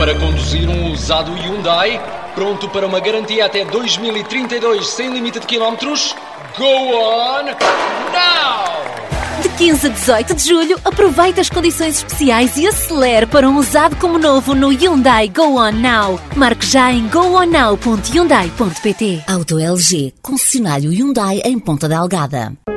para conduzir um usado Hyundai, pronto para uma garantia até 2032 sem limite de quilómetros? Go on now! De 15 a 18 de julho, aproveite as condições especiais e acelere para um usado como novo no Hyundai Go On Now. Marque já em gooonnow.hyundai.pt. Auto LG, concessionário Hyundai em Ponta Delgada.